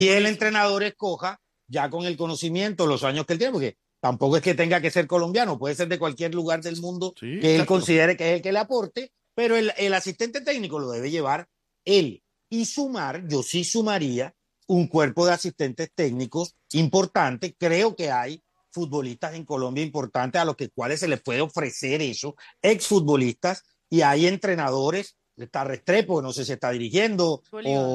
y el entrenador escoja ya con el conocimiento, los años que él tiene, porque tampoco es que tenga que ser colombiano, puede ser de cualquier lugar del mundo Sí, que él exacto. considere que es el que le aporte, pero el asistente técnico lo debe llevar él. Y sumar, yo sí sumaría un cuerpo de asistentes técnicos importante. Creo que hay futbolistas en Colombia importantes a los cuales se les puede ofrecer eso, exfutbolistas, y hay entrenadores. Está Restrepo, no sé si está dirigiendo, Bolívar.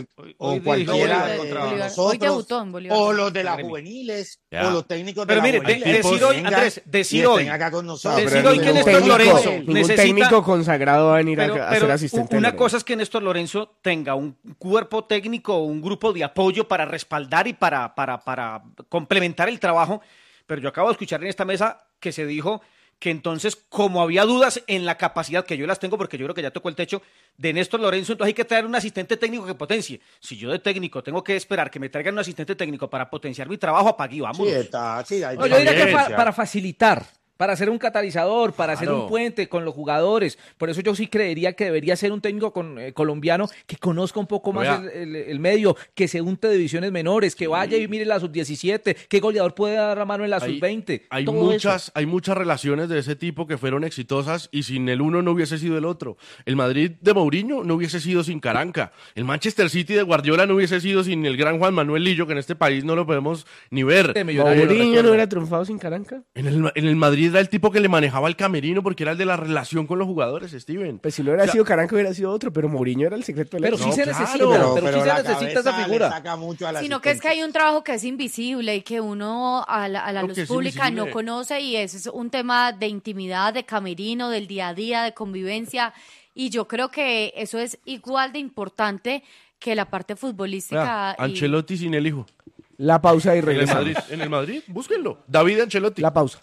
o dirigió cualquiera Bolívar de contra Hoy nosotros, debutó en Bolívar. o los de las Gremio. juveniles, Ya. o los técnicos de Pero las mire, juveniles. decir que hoy, vengan Andrés, y decir estén hoy. acá con nosotros. Decir hoy que ningún Néstor técnico- Lorenzo ningún necesita... técnico consagrado va a venir a ser Pero asistente. una de cosa es que Néstor Lorenzo tenga un cuerpo técnico o un grupo de apoyo para respaldar y para complementar el trabajo, pero yo acabo de escuchar en esta mesa que se dijo que entonces, como había dudas en la capacidad, que yo las tengo porque yo creo que ya tocó el techo, de Néstor Lorenzo, entonces hay que traer un asistente técnico que potencie. Si yo de técnico tengo que esperar que me traigan un asistente técnico para potenciar mi trabajo, apague y vámonos. Sí, está, sí, hay No, yo diría que diferencia. para facilitar, para ser un catalizador, para hacer Claro. un puente con los jugadores. Por eso yo sí creería que debería ser un técnico colombiano que conozca un poco más Oiga. el medio, que se unte de divisiones menores, que vaya y mire la sub-17, qué goleador puede dar la mano en la sub-20. Hay todo muchas relaciones de ese tipo que fueron exitosas y sin el uno no hubiese sido el otro. El Madrid de Mourinho no hubiese sido sin Caranca. El Manchester City de Guardiola no hubiese sido sin el gran Juan Manuel Lillo, que en este país no lo podemos ni ver. De Millonario, lo Mourinho no recuerdo. hubiera triunfado sin Caranca. En el Madrid era el tipo que le manejaba el camerino porque era el de la relación con los jugadores, Steven. Pues si no hubiera O sea, sido Caranca hubiera sido otro, pero Mourinho era el secreto de la Pero sí No, se claro. necesita, pero sí se la necesita esa cabeza figura. le saca mucho al Sino que es que hay asistente. un trabajo que es invisible y que uno a la Lo luz que es pública invisible. no conoce, y ese es un tema de intimidad, de camerino, del día a día, de convivencia, y yo creo que eso es igual de importante que la parte futbolística. Vea, Ancelotti sin el hijo. La pausa y En el regresamos. Madrid, búsquenlo. David Ancelotti. La pausa.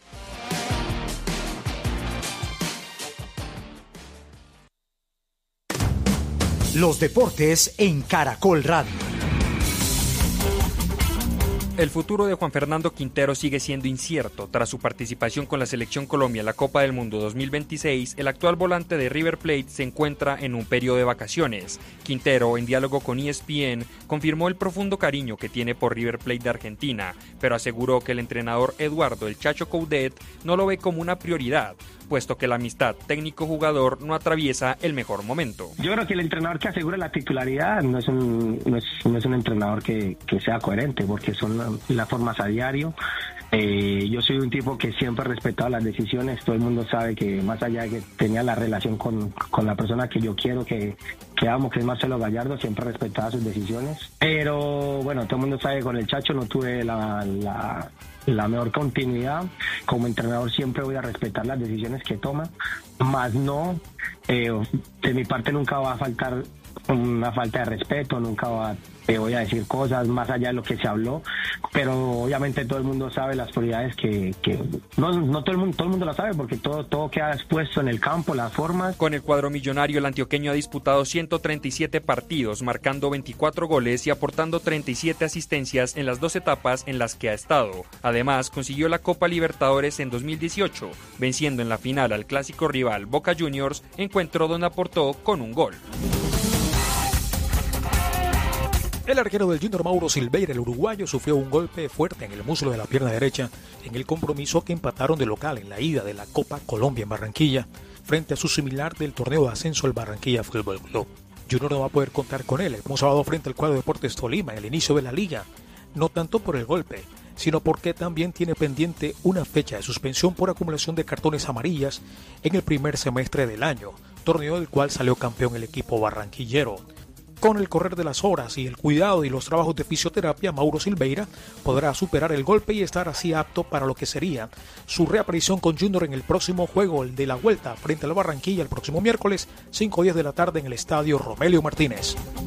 Los deportes en Caracol Radio. El futuro de Juan Fernando Quintero sigue siendo incierto. Tras su participación con la Selección Colombia en la Copa del Mundo 2026, el actual volante de River Plate se encuentra en un periodo de vacaciones. Quintero, en diálogo con ESPN, confirmó el profundo cariño que tiene por River Plate de Argentina, pero aseguró que el entrenador Eduardo El Chacho Coudet no lo ve como una prioridad, puesto que la amistad técnico-jugador no atraviesa el mejor momento. Yo creo que el entrenador que asegura la titularidad no es un entrenador que sea coherente, porque son las formas a diario. Yo soy un tipo que siempre ha respetado las decisiones. Todo el mundo sabe que más allá de que tenía la relación con la persona que yo quiero, que amo, que es Marcelo Gallardo, siempre respetaba sus decisiones. Pero bueno, todo el mundo sabe que con el Chacho no tuve la mejor continuidad. Como entrenador siempre voy a respetar las decisiones que toma, más no, de mi parte nunca va a faltar una falta de respeto, nunca voy a decir cosas más allá de lo que se habló, pero obviamente todo el mundo sabe las prioridades que no todo el mundo lo sabe, porque todo queda expuesto en el campo, las formas. Con el cuadro millonario, el antioqueño ha disputado 137 partidos, marcando 24 goles y aportando 37 asistencias en las 2 etapas en las que ha estado. Además, consiguió la Copa Libertadores en 2018, venciendo en la final al clásico rival Boca Juniors, encuentro donde aportó con un gol. El arquero del Junior Mauro Silveira, el uruguayo, sufrió un golpe fuerte en el muslo de la pierna derecha en el compromiso que empataron de local en la ida de la Copa Colombia en Barranquilla, frente a su similar del torneo de ascenso, el Barranquilla Fútbol Club. Junior no va a poder contar con él el próximo sábado frente al cuadro Deportes Tolima en el inicio de la liga, no tanto por el golpe, sino porque también tiene pendiente una fecha de suspensión por acumulación de cartones amarillas en el primer semestre del año, torneo del cual salió campeón el equipo barranquillero. Con el correr de las horas y el cuidado y los trabajos de fisioterapia, Mauro Silveira podrá superar el golpe y estar así apto para lo que sería su reaparición con Junior en el próximo juego, el de la vuelta frente al Barranquilla el próximo miércoles, 5:10 de la tarde en el estadio Romelio Martínez.